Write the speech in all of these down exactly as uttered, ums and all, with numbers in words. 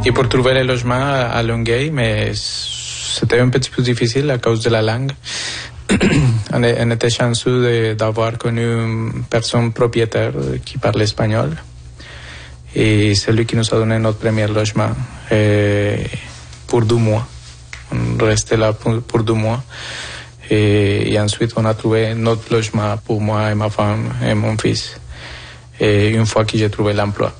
Et pour trouver le logement à Longueuil, mais c'était un petit peu difficile à cause de la langue. on, est, on était chanceux de, d'avoir connu une personne propriétaire qui parle espagnol. Et c'est lui qui nous a donné notre premier logement et pour deux mois. On restait là pour, pour deux mois. Et, et ensuite, on a trouvé notre logement pour moi et ma femme et mon fils. Et une fois que j'ai trouvé l'emploi.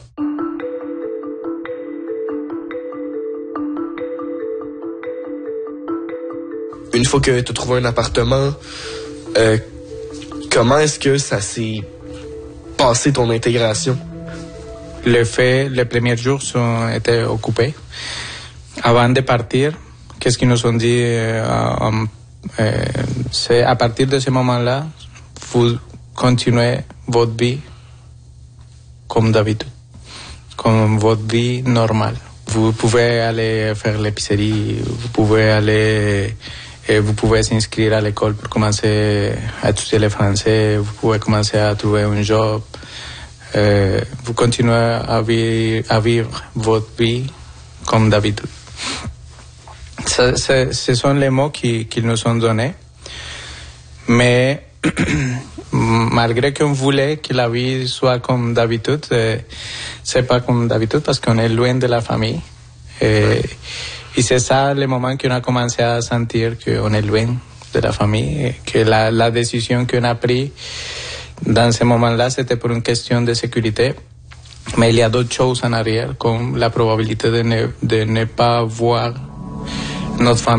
Une fois que tu as trouvé un appartement, euh, comment est-ce que ça s'est passé ton intégration? Le fait, les premiers jours ont été occupés. Avant de partir, qu'est-ce qu'ils nous ont dit euh, euh, c'est à partir de ce moment-là, vous continuez votre vie comme d'habitude, comme votre vie normale. Vous pouvez aller faire l'épicerie, vous pouvez aller... Et vous pouvez s'inscrire à l'école pour commencer à étudier le français, vous pouvez commencer à trouver un job. Euh, vous continuez à vivre, à vivre votre vie comme d'habitude. Ça, ça, ce sont les mots qui, qu'ils nous ont donnés. Mais malgré qu'on voulait que la vie soit comme d'habitude, c'est pas comme d'habitude parce qu'on est loin de la famille. Et, Et c'est ça le moment qu'on a commencé à sentir qu'on est loin de la famille, que la, la décision qu'on a prise dans ce moment-là, c'était pour une question de sécurité. Mais il y a d'autres choses en arrière, comme la probabilité de ne, de ne pas voir notre famille.